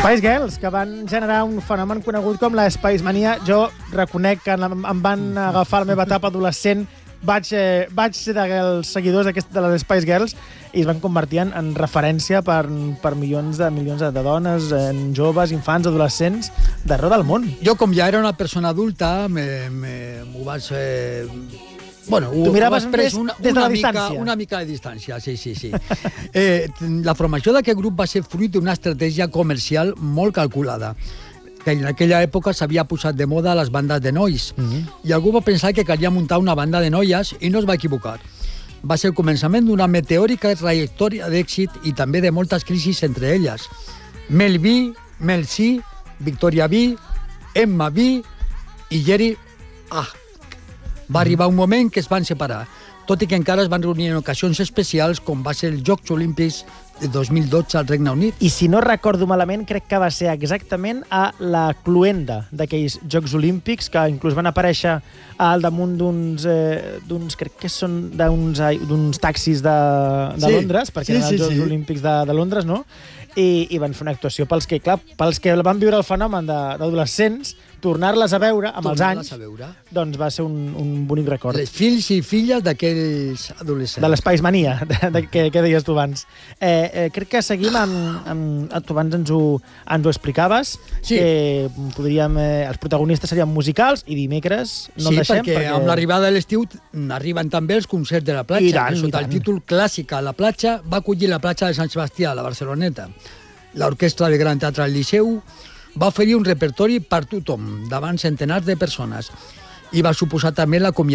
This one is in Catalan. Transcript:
Spice Girls, que van generar un fenomen conegut com la Spice Mania. Jo reconec que em van agafar la meva etapa adolescent. Vaig ser dels seguidors de les Spice Girls i es van convertir en referència per milions de dones, joves, infants, adolescents d'arreu del món. Jo, com ja era una persona adulta, m'ho vaig... Bueno, tu miraves des de la distància. Una mica de distància, sí. La formació d'aquest grup va ser fruit d'una estratègia comercial molt calculada, que en aquella època s'havia posat de moda les bandes de nois, i algú va pensar que calia muntar una banda de noies i no es va equivocar. Va ser el començament d'una meteòrica trajectòria d'èxit i també de moltes crisis entre elles. Mel B, Mel C, Victoria B, Emma B i Jerry A. Va arribar un moment que es van separar, tot i que encara es van reunir en ocasions especials, com va ser els Jocs Olímpics de 2012 al Regne Unit. I si no recordo malament, crec que va ser exactament a la cloenda d'aquells Jocs Olímpics, que inclús van aparèixer al damunt d'uns crec que són d'uns taxis de Londres, perquè eren els Jocs Olímpics de Londres, no? I van fer una actuació pels que van viure el fenomen d'adolescents, tornar-les a veure amb els anys, doncs va ser un bonic record. Les fills i filles d'aquells adolescents. De l'Spice Mania, que deies tu abans. Crec que seguim amb... Tu abans ens ho explicaves, que els protagonistes serien musicals i dimecres no el deixem. Sí, perquè amb l'arribada de l'estiu arriben també els concerts de la platja, que sota el títol Clàssica a la platja va acollir la platja de Sant Sebastià, a la Barceloneta. L'orquestra del Gran Teatre del Liceu va oferir un repertori per tothom, davant centenars de persones, i va suposar també l'acomiadament